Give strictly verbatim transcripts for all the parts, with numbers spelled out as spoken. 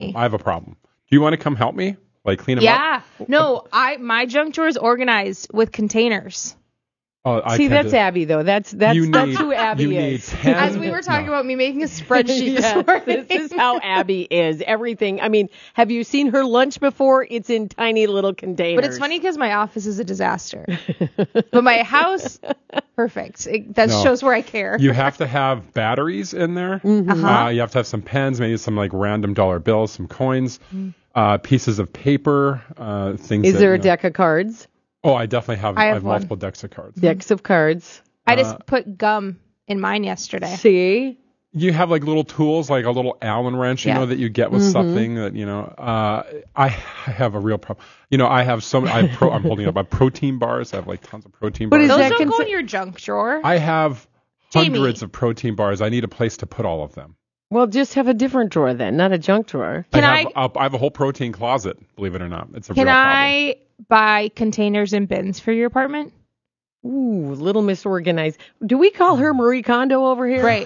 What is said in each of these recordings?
I have a problem. Do you want to come help me? Like clean them yeah. up? Yeah. No, I my junk drawer is organized with containers. Oh, I See, that's to, Abby, though. That's that's need, that's who Abby you is. Need ten, As we were talking no. about me making a spreadsheet this yes, morning. This is how Abby is. Everything. I mean, have you seen her lunch before? It's in tiny little containers. But it's funny because my office is a disaster. But my house, perfect. It, that No. shows where I care. You have to have batteries in there. Mm-hmm. Uh-huh. Uh, you have to have some pens, maybe some like random dollar bills, some coins, Mm-hmm. uh, pieces of paper, uh, things. Is that, there a you know, deck of cards? Oh, I definitely have. I I have have, one. multiple decks of cards. Decks of cards. I just Uh, put gum in mine yesterday. See? You have like little tools, like a little Allen wrench, you Yeah. know, that you get with Mm-hmm. something that you know. Uh, I have a real problem. You know, I have so. I have pro, I'm holding up my protein bars. I have like tons of protein What bars. is Those that don't go consi- in your junk drawer. I have Jamie. hundreds of protein bars. I need a place to put all of them. Well, just have a different drawer then, not a junk drawer. Can I have, I have a whole protein closet, believe it or not. It's a Can real problem. I buy containers and bins for your apartment? Ooh, little misorganized. Do we call her Marie Kondo over here? Right.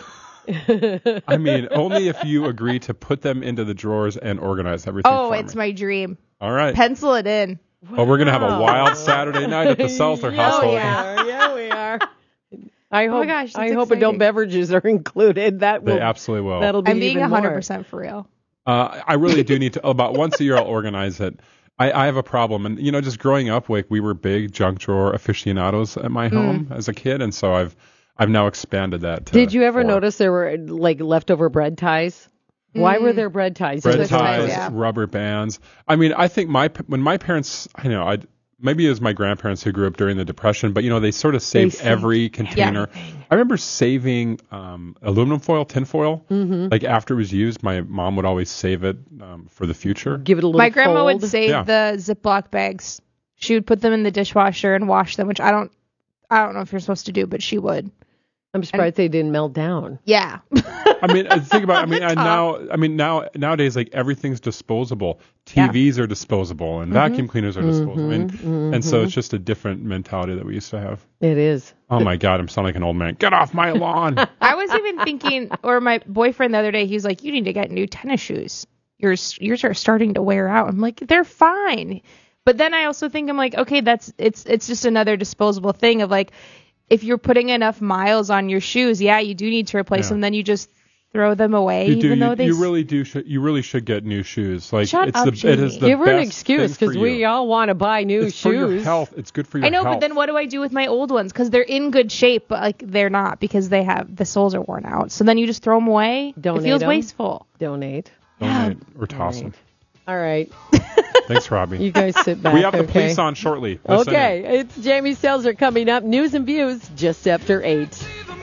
I mean, only if you agree to put them into the drawers and organize everything Oh, for it's me. my dream. All right. Pencil it in. Well, we're going to have a wild Saturday night at the Seltzer yeah, household. we are. Yeah, we are. I Oh hope. my gosh, that's I hope adult exciting. beverages are included. That will. They absolutely will. That'll be I'm being even one hundred more. percent for real. Uh, I really do need to, about once a year, I'll organize it. I, I have a problem. And, you know, just growing up, like, we were big junk drawer aficionados at my home as a kid. And so I've I've now expanded that to Did you ever four. notice there were like leftover bread ties? Why were there bread ties? bread Bread ties, ties, yeah. rubber bands? I mean, I think my when my parents, I know, I maybe it was my grandparents who grew up during the Depression, but you know, they sort of saved saved every container. I remember saving um, aluminum foil, tin foil. Mm-hmm. Like after it was used, my mom would always save it um, for the future. Give it a little. My grandma fold. would save Yeah. the Ziploc bags. She would put them in the dishwasher and wash them, which I don't, I don't know if you're supposed to do, but she would. I'm surprised they didn't melt down. Yeah. I mean, uh, think about. I mean, and now, I mean, now nowadays, like everything's disposable. T Vs are disposable, and vacuum cleaners are disposable, Mm-hmm. and, and so it's just a different mentality that we used to have. It is. Oh my God, I'm sounding like an old man. Get off my lawn. I was even thinking, or my boyfriend the other day, he was like, you need to get new tennis shoes. Yours, yours are starting to wear out. I'm like, they're fine. But then I also think I'm like, okay, that's, it's, it's just another disposable thing of like, if you're putting enough miles on your shoes, yeah, you do need to replace Yeah. them. Then you just throw them away, You do. even You, though they. you really do. Sh- you really should get new shoes. Like Shut it's up, the. It is Jamie. the Give her an best excuse thing for because we you. all want to buy new It's shoes. for your health. It's good for your I know, health. but then what do I do with my old ones? Because they're in good shape, but like they're not because they have the soles are worn out. So then you just throw them away. Donate it feels 'em. wasteful. Donate. Donate or toss them. All right. Thanks, Robbie. You guys sit back. we have the okay? police on shortly. Listen in. Okay, it's Jamie Seltzer coming up. News and views just after eight.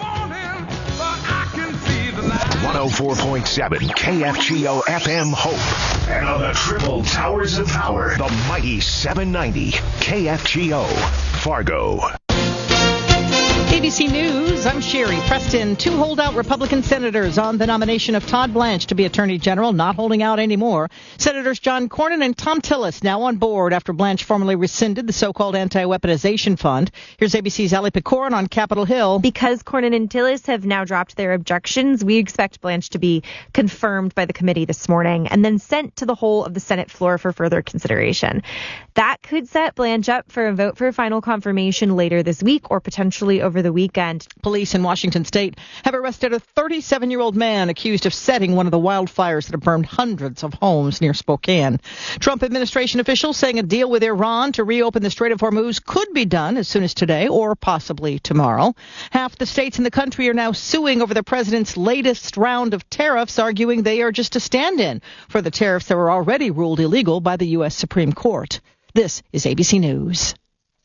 one oh four point seven K F G O F M Hope. And on the triple towers of power, the mighty seven ninety K F G O Fargo. A B C News, I'm Sherry Preston. Two holdout Republican senators on the nomination of Todd Blanche to be Attorney General, not holding out anymore. Senators John Cornyn and Tom Tillis now on board after Blanche formally rescinded the so-called anti-weaponization fund. Here's A B C's Ali Picorin on Capitol Hill. Because Cornyn and Tillis have now dropped their objections, we expect Blanche to be confirmed by the committee this morning and then sent to the whole of the Senate floor for further consideration. That could set Blanche up for a vote for final confirmation later this week or potentially over the weekend. Police in Washington state have arrested a thirty-seven-year-old man accused of setting one of the wildfires that have burned hundreds of homes near Spokane. Trump administration officials saying a deal with Iran to reopen the Strait of Hormuz could be done as soon as today or possibly tomorrow. Half the states in the country are now suing over the president's latest round of tariffs, arguing they are just a stand-in for the tariffs that were already ruled illegal by the U S Supreme Court. This is A B C News.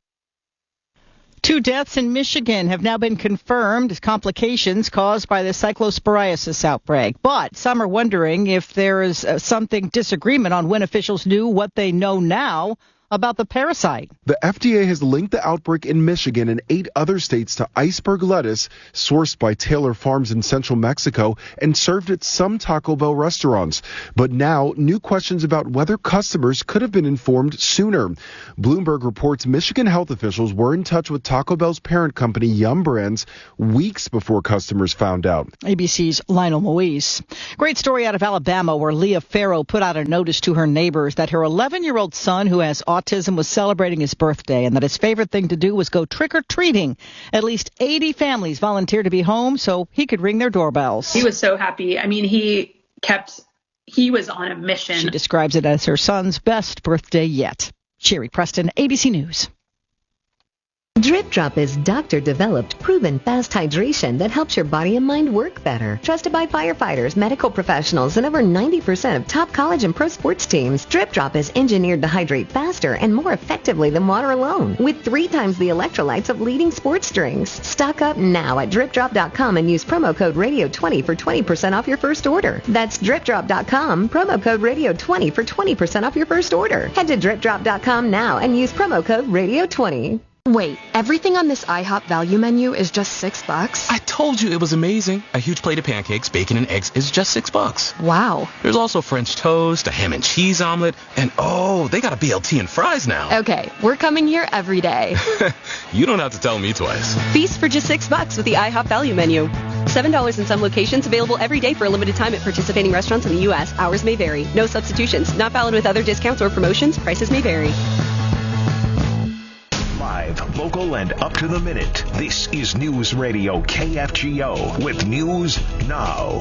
Two deaths in Michigan have now been confirmed as complications caused by the cyclosporiasis outbreak. But some are wondering if there is uh, something disagreement on when officials knew what they know now about the parasite. The F D A has linked the outbreak in Michigan and eight other states to iceberg lettuce sourced by Taylor Farms in central Mexico and served at some Taco Bell restaurants. But now, new questions about whether customers could have been informed sooner. Bloomberg reports Michigan health officials were in touch with Taco Bell's parent company, Yum Brands, weeks before customers found out. A B C's Lionel Moise. Great story out of Alabama where Leah Farrow put out a notice to her neighbors that her eleven-year-old son who has autism was celebrating his birthday and that his favorite thing to do was go trick-or-treating. At least eighty families volunteered to be home so he could ring their doorbells. He was so happy. I mean, he kept, he was on a mission. She describes it as her son's best birthday yet. Sherry Preston, A B C News. Drip Drop is doctor-developed, proven fast hydration that helps your body and mind work better. Trusted by firefighters, medical professionals, and over ninety percent of top college and pro sports teams, Drip Drop is engineered to hydrate faster and more effectively than water alone, with three times the electrolytes of leading sports drinks. Stock up now at drip drop dot com and use promo code radio twenty for twenty percent off your first order. That's drip drop dot com, promo code radio twenty for twenty percent off your first order. Head to drip drop dot com now and use promo code radio twenty. Wait, everything on this IHOP value menu is just six bucks? I told you it was amazing. A huge plate of pancakes, bacon, and eggs is just six bucks. Wow. There's also French toast, a ham and cheese omelet, and oh, they got a B L T and fries now. Okay, we're coming here every day. You don't have to tell me twice. Feast for just six bucks with the IHOP value menu. Seven dollars in some locations, available every day for a limited time at participating restaurants in the U S. Hours may vary. No substitutions. Not valid with other discounts or promotions. Prices may vary. Live, local, and up to the minute. This is News Radio K F G O with News Now.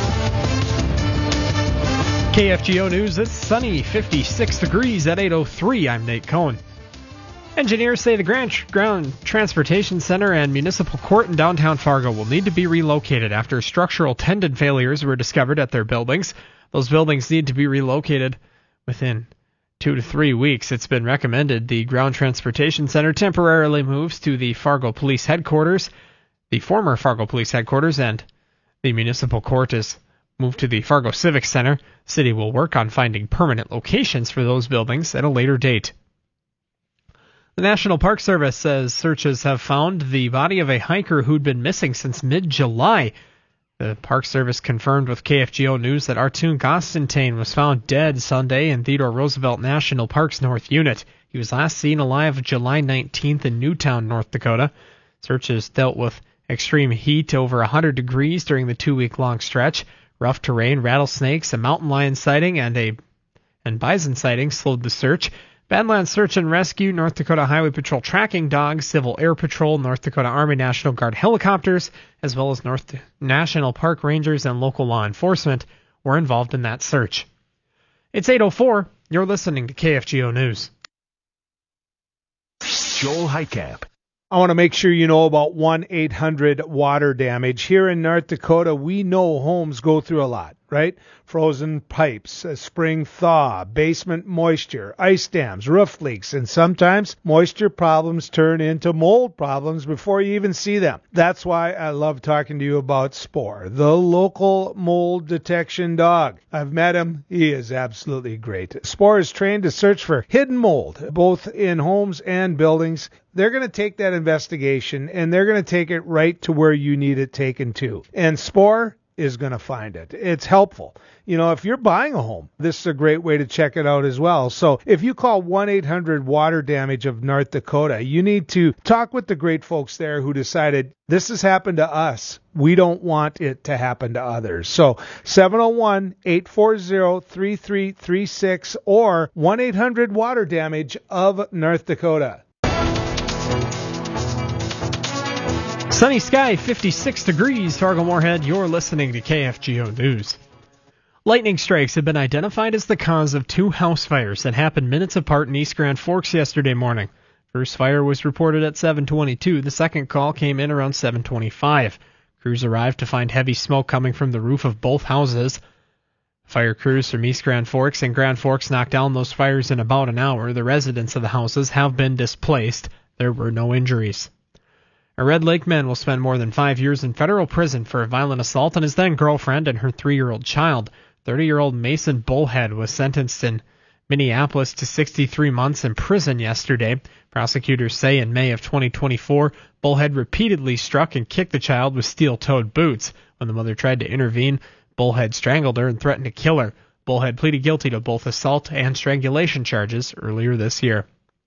K F G O News, it's sunny, fifty-six degrees at eight oh three. I'm Nate Cohen. Engineers say the Ground Transportation Center and Municipal Court in downtown Fargo will need to be relocated after structural tendon failures were discovered at their buildings. Those buildings need to be relocated within two to three weeks. It's been recommended the Ground Transportation Center temporarily moves to the Fargo Police Headquarters, the former Fargo Police Headquarters, and the Municipal Court is moved to the Fargo Civic Center. The city will work on finding permanent locations for those buildings at a later date. The National Park Service says searches have found the body of a hiker who'd been missing since mid-July. The Park Service confirmed with K F G O News that Artun Constantine was found dead Sunday in Theodore Roosevelt National Park's North Unit. He was last seen alive July nineteenth in Newtown, North Dakota. Searches dealt with extreme heat over one hundred degrees during the two-week-long stretch. Rough terrain, rattlesnakes, a mountain lion sighting, and a and bison sighting slowed the search. Badlands Search and Rescue, North Dakota Highway Patrol tracking dogs, Civil Air Patrol, North Dakota Army National Guard helicopters, as well as North National Park Rangers and local law enforcement were involved in that search. It's eight oh four. You're listening to K F G O News. Joel Heitkamp. I want to make sure you know about one eight hundred water damage. Here in North Dakota, we know homes go through a lot, right? Frozen pipes, a spring thaw, basement moisture, ice dams, roof leaks, and sometimes moisture problems turn into mold problems before you even see them. That's why I love talking to you about Spore, the local mold detection dog. I've met him. He is absolutely great. Spore is trained to search for hidden mold, both in homes and buildings. They're going to take that investigation, and they're going to take it right to where you need it taken to. And Spore is going to find it. It's helpful. You know, if you're buying a home, this is a great way to check it out as well. So if you call one eight hundred water damage of North Dakota, you need to talk with the great folks there who decided this has happened to us. We don't want it to happen to others. So seven oh one, eight four zero, three three three six or one eight hundred water damage of North Dakota. Sunny sky, fifty-six degrees, Fargo-Moorhead. You're listening to K F G O News. Lightning strikes have been identified as the cause of two house fires that happened minutes apart in East Grand Forks yesterday morning. First fire was reported at seven twenty-two. The second call came in around seven twenty-five. Crews arrived to find heavy smoke coming from the roof of both houses. Fire crews from East Grand Forks and Grand Forks knocked down those fires in about an hour. The residents of the houses have been displaced. There were no injuries. A Red Lake man will spend more than five years in federal prison for a violent assault on his then-girlfriend and her three-year-old child. thirty-year-old Mason Bullhead was sentenced in Minneapolis to sixty-three months in prison yesterday. Prosecutors say in May of twenty twenty-four, Bullhead repeatedly struck and kicked the child with steel-toed boots. When the mother tried to intervene, Bullhead strangled her and threatened to kill her. Bullhead pleaded guilty to both assault and strangulation charges earlier this year.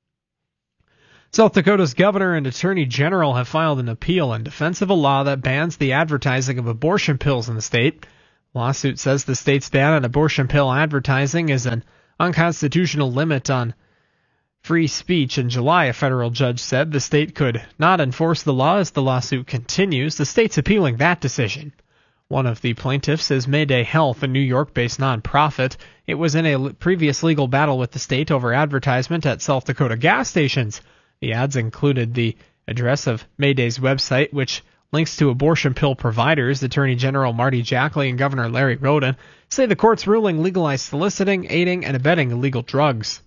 South Dakota's governor and attorney general have filed an appeal in defense of a law that bans the advertising of abortion pills in the state. The lawsuit says the state's ban on abortion pill advertising is an unconstitutional limit on free speech. In July, a federal judge said the state could not enforce the law as the lawsuit continues. The state's appealing that decision. One of the plaintiffs is Mayday Health, a New York-based nonprofit. It was in a previous legal battle with the state over advertisement at South Dakota gas stations. The ads included the address of Mayday's website, which links to abortion pill providers. Attorney General Marty Jackley and Governor Larry Roden say the court's ruling legalized soliciting, aiding, and abetting illegal drugs.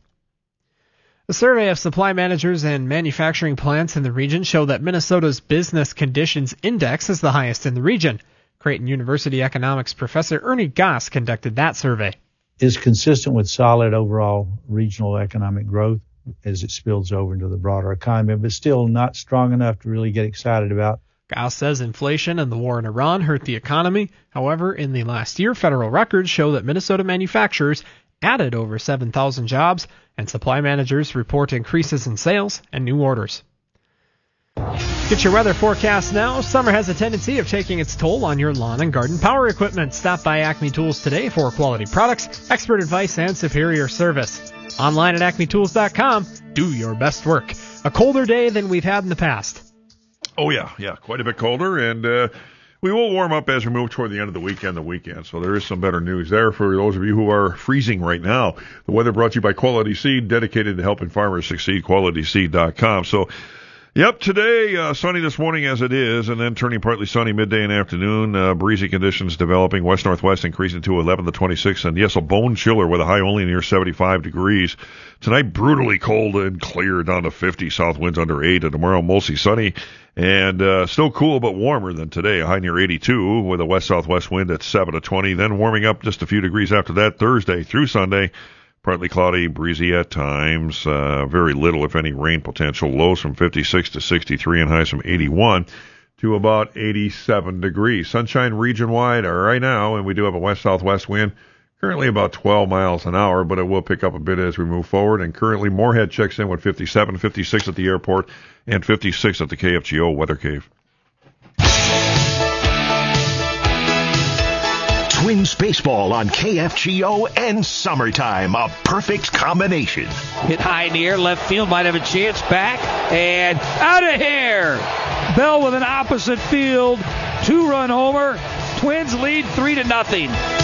A survey of supply managers and manufacturing plants in the region show that Minnesota's Business Conditions Index is the highest in the region. Creighton University economics professor Ernie Goss conducted that survey. Is consistent with solid overall regional economic growth as it spills over into the broader economy, but still not strong enough to really get excited about. Goss says inflation and the war in Iran hurt the economy. However, in the last year, federal records show that Minnesota manufacturers added over seven thousand jobs, and supply managers report increases in sales and new orders. Get your weather forecast now. Summer has a tendency of taking its toll on your lawn and garden power equipment. Stop by Acme Tools today for quality products, expert advice, and superior service. Online at acme tools dot com. Do your best work. A colder day than we've had in the past. Oh, yeah, yeah, quite a bit colder, and uh, we will warm up as we move toward the end of the weekend, the weekend, so there is some better news there for those of you who are freezing right now. The weather brought to you by Quality Seed, dedicated to helping farmers succeed, quality seed dot com. So, yep, today, uh, sunny this morning as it is, and then turning partly sunny midday and afternoon. Uh, breezy conditions developing, west-northwest increasing to eleven to twenty-six, and yes, a bone chiller with a high only near seventy-five degrees. Tonight, brutally cold and clear down to fifty, south winds under eight, and tomorrow, mostly sunny and uh, still cool but warmer than today, a high near eighty-two with a west-southwest wind at seven to twenty, then warming up just a few degrees after that Thursday through Sunday. Partly cloudy, breezy at times, uh, very little, if any, rain potential. Lows from fifty-six to sixty-three and highs from eighty-one to about eighty-seven degrees. Sunshine region-wide right now, and we do have a west-southwest wind, currently about twelve miles an hour, but it will pick up a bit as we move forward. And currently, Moorhead checks in with fifty-seven, fifty-six at the airport, and fifty-six at the K F G O Weather Cave. Twins baseball on K F G O and summertime, a perfect combination. Hit high in the air, left field might have a chance, back and out of here. Bell with an opposite field two-run homer. Twins lead three to nothing.